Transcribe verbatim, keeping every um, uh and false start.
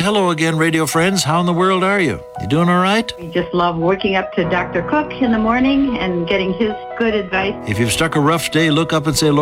Hello again, radio friends. How in the world are you? You doing all right? We just love waking up to Doctor Cook in the morning and getting his good advice. If you've struck a rough day, look up and say, Lord,